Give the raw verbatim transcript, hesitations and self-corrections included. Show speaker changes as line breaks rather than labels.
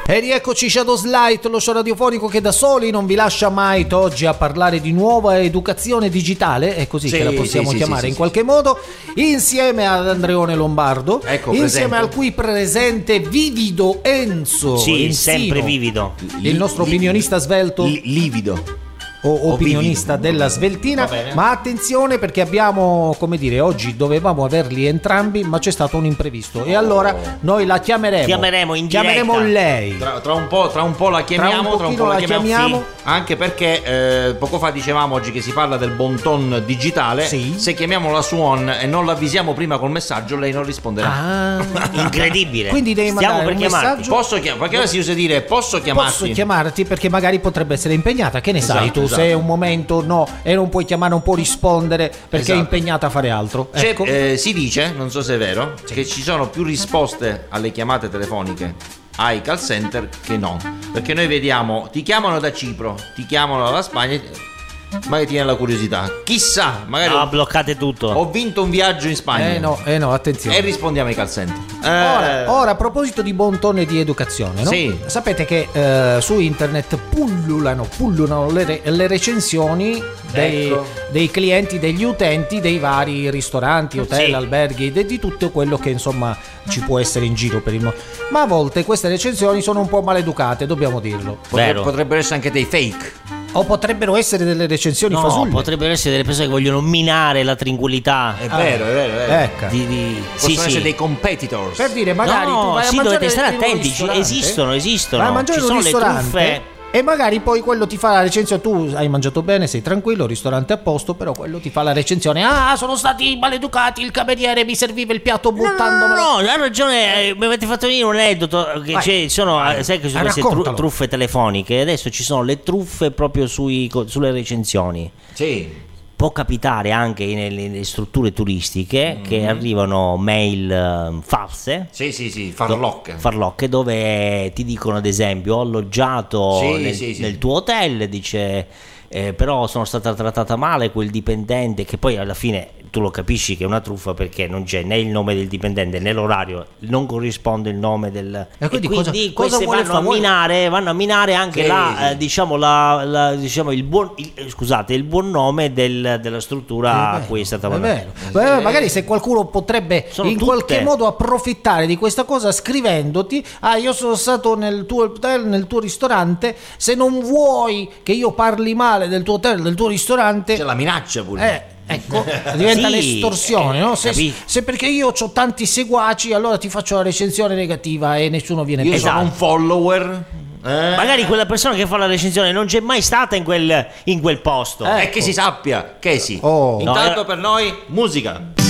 E rieccoci Shadows Light, lo show radiofonico che da soli non vi lascia mai. Oggi a parlare di nuova educazione digitale, è così sì, che la possiamo sì, chiamare sì, in sì, qualche sì. modo, insieme ad Andreone Lombardo, ecco, insieme presente. Al cui presente vivido Enzo.
Sì,
Enzino,
sempre vivido.
Il nostro opinionista svelto.
L- livido.
O opinionista della Sveltina, ma attenzione perché abbiamo, come dire, oggi dovevamo averli entrambi, ma c'è stato un imprevisto oh. e allora noi la chiameremo.
Chiameremo in diretta.
Chiameremo lei.
Tra, tra un po', tra un po' la chiamiamo, tra un, tra un po' la, la chiamiamo. chiamiamo. Sì, anche perché eh, poco fa dicevamo oggi che si parla del bon ton digitale. Sì. Se chiamiamo la Suon e non l'avvisiamo prima col messaggio, lei non risponderà.
Ah, incredibile.
Quindi devi
Stiamo
mandare
per
un
chiamarti.
messaggio.
Posso chiamarti? Perché si usa dire posso chiamarti?
Posso chiamarti perché magari potrebbe essere impegnata, che ne esatto, sai tu? Esatto. Se è un momento no e non puoi chiamare, non può rispondere perché esatto. è impegnata a fare altro. Ecco.
Eh, si dice, non so se è vero, sì. che ci sono più risposte alle chiamate telefoniche ai call center che no, perché noi vediamo ti chiamano da Cipro, ti chiamano dalla Spagna, magari ti viene la curiosità, chissà, magari
no,
ho,
bloccate tutto.
Ho vinto un viaggio in Spagna.
Eh no, eh no, attenzione.
E rispondiamo ai call center. Eh.
Ora, ora a proposito di bon ton e di educazione, no?
Sì.
Sapete che eh, su internet pullulano, pullulano le, re, le recensioni dei, ecco. dei clienti, degli utenti dei vari ristoranti, hotel, sì. alberghi, de, di tutto quello che insomma ci può essere in giro per il mondo. Ma a volte queste recensioni sono un po' maleducate, dobbiamo dirlo.
Potre, potrebbero essere anche dei fake.
O potrebbero essere delle recensioni
no,
fasulle.
potrebbero essere delle persone che vogliono minare la tranquillità.
È vero, ah, è vero, è vero.
Ecco.
Di, di...
Possono
sì,
essere
sì.
dei competitors.
Per dire, magari
no,
tu vai a
sì,
mangiare
dovete stare attenti, esistono, esistono.
Vai a mangiare
ci
in un
sono
ristorante,
le truffe.
E magari poi quello ti fa la recensione, tu hai mangiato bene, sei tranquillo, il ristorante è a posto, però quello ti fa la recensione, ah, sono stati maleducati, il cameriere mi serviva il piatto buttandomelo.
No, no, no, ha ragione, eh, mi avete fatto venire un aneddoto, che c'è, sono, vai, sai che sono queste tru- truffe telefoniche, adesso ci sono le truffe proprio sui, sulle recensioni.
Sì.
Può capitare anche nelle, nelle strutture turistiche mm-hmm. che arrivano mail uh, false.
Sì, sì, sì, farlocche.
Farlocche dove ti dicono ad esempio ho alloggiato
sì,
nel,
sì, sì.
nel tuo hotel, dice eh, però sono stata trattata male quel dipendente, che poi alla fine tu lo capisci che è una truffa perché non c'è né il nome del dipendente né l'orario, non corrisponde il nome del
e quindi,
e quindi
cosa,
queste
cosa
vanno a minare vanno a minare anche
sì,
la,
sì.
Eh, diciamo la, la diciamo il buon il, scusate il buon nome del, della struttura a cui è stata mandata.
Beh, magari se qualcuno potrebbe sono in tutte. qualche modo approfittare di questa cosa scrivendoti, ah, io sono stato nel tuo hotel, nel tuo ristorante, se non vuoi che io parli male del tuo hotel, del tuo ristorante,
c'è la minaccia pure.
Eh, ecco, diventa
sì,
l'estorsione, no? Se,
capi-
se perché io ho tanti seguaci, allora ti faccio la recensione negativa e nessuno viene
io
preso.
sono un follower.
Eh? Magari quella persona che fa la recensione non c'è mai stata in quel, in quel posto.
Eh, ecco. E che si sappia che sì.
Oh.
Intanto
no, era...
per noi musica.